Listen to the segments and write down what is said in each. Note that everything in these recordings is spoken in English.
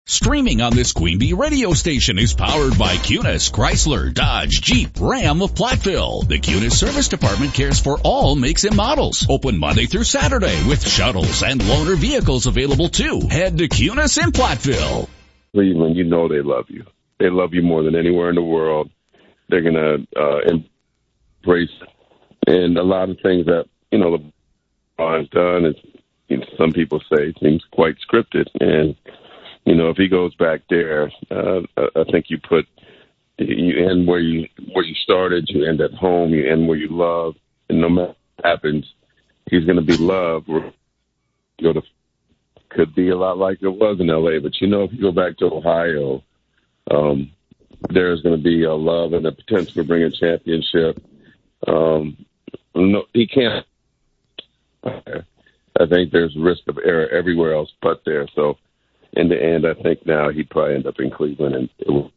Streaming on this Queen Bee radio station is powered by Cunis, Chrysler, Dodge, Jeep, Ram of Platteville. The Cunis Service Department cares for all makes and models. Open Monday through Saturday with shuttles and loaner vehicles available too. Head to Cunis in Platteville. Cleveland, you know they love you. They love you more than anywhere in the world. They're going to embrace and a lot of things that, LeBron's done is, some people say seems quite scripted. And, if he goes back there, I think you end where you started, you end at home, you end where you love, and no matter what happens, he's going to be loved. Could be a lot like it was in L.A., but if you go back to Ohio, there's going to be a love and a potential to bring a championship. No, he can't. I think there's risk of error everywhere else but there. So in the end, I think now he'd probably end up in Cleveland. And it will.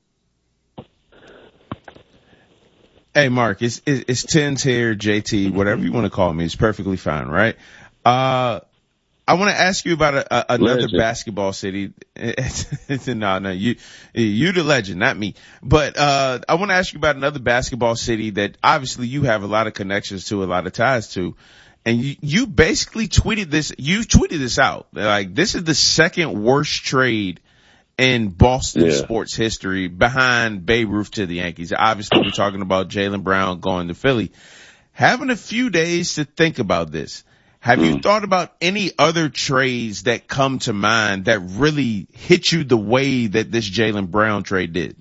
Hey, Mark, it's Tins here, JT, whatever you want to call me. It's perfectly fine, right? I want to ask you about another basketball city. No, you the legend, not me. But I want to ask you about another basketball city that obviously you have a lot of connections to, a lot of ties to. And you basically tweeted this out. Like, this is the second worst trade in Boston sports history behind Babe Ruth to the Yankees. Obviously, we're talking about Jaylen Brown going to Philly. Having a few days to think about this, have you thought about any other trades that come to mind that really hit you the way that this Jaylen Brown trade did?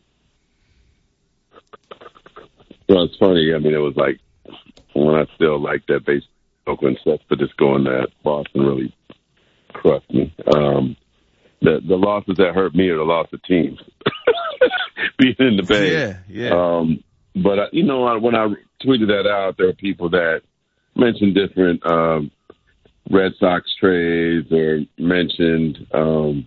Well, it's funny. I mean, it was like when I still like that base Oakland stuff, but just going to Boston really crushed me. The losses that hurt me are the loss of teams. Being in the Bay. Yeah. But, when I tweeted that out, there were people that mentioned different Red Sox trades or mentioned Tom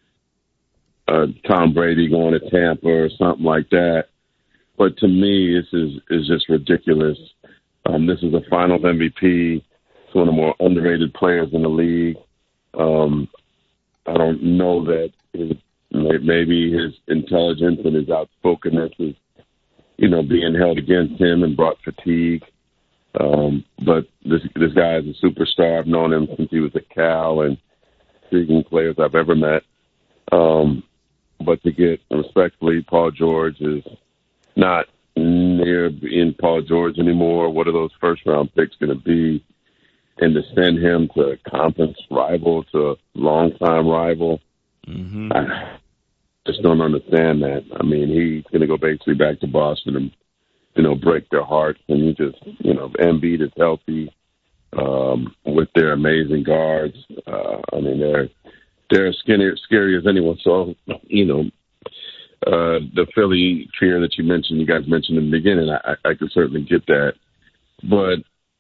Brady going to Tampa or something like that. But to me, this is just ridiculous. This is a Finals MVP. It's one of the more underrated players in the league. I don't know that maybe his intelligence and his outspokenness is, being held against him and brought fatigue. But this guy is a superstar. I've known him since he was at Cal and intriguing players I've ever met. But to get, respectfully, Paul George is not near being Paul George anymore. What are those first-round picks going to be? And to send him to a conference rival, to a long-time rival, I just don't understand that. I mean, he's going to go basically back to Boston and, break their hearts. And you just, Embiid is healthy with their amazing guards. I mean, they're as scary as anyone. So, the Philly fear that you guys mentioned in the beginning, I could certainly get that. But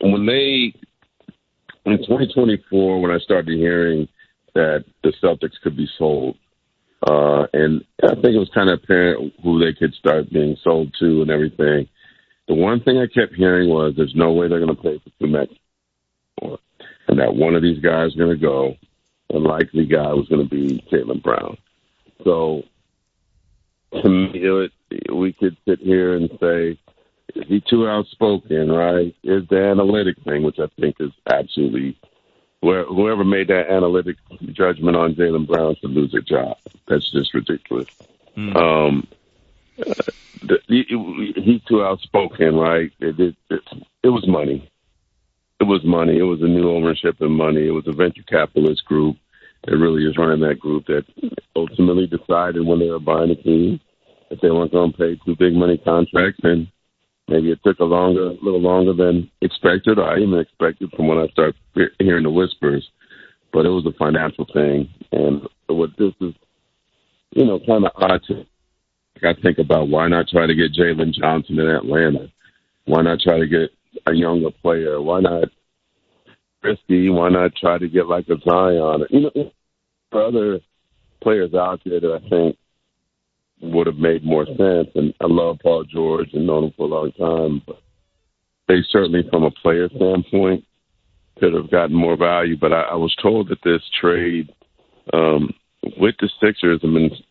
in 2024, when I started hearing that the Celtics could be sold, and I think it was kind of apparent who they could start being sold to and everything, the one thing I kept hearing was there's no way they're going to pay for too much, and that one of these guys is going to go, and likely guy was going to be Jaylen Brown. So to me, we could sit here and say, is he too outspoken, right? Is the analytic thing, which I think is absolutely whoever made that analytic judgment on Jaylen Brown should lose their job. That's just ridiculous. He's too outspoken, right? It was money. It was money. It was a new ownership and money. It was a venture capitalist group that really is running that group that ultimately decided when they were buying a team that they weren't going to pay too big money contracts, and maybe it took a little longer than expected, or I even expected from when I started hearing the whispers. But it was a financial thing. And what this is, kind of odd to I think about, why not try to get Jalen Johnson in Atlanta? Why not try to get a younger player? Why not risky? Why not try to get like a Zion? There are other players out there that I think would have made more sense. And I love Paul George and known him for a long time. But they certainly, from a player standpoint, could have gotten more value. But I was told that this trade with the Sixers,